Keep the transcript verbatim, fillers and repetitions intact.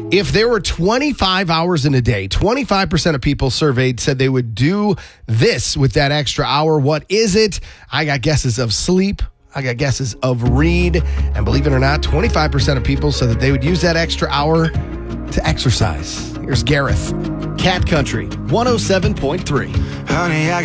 If there were twenty-five hours in a day, twenty-five percent of people surveyed said they would do this with that extra hour. What is it? I got guesses of sleep. I got guesses of read. And believe it or not, twenty-five percent of people said that they would use that extra hour to exercise. Here's Gareth. Cat Country, one oh seven point three. Honey, I got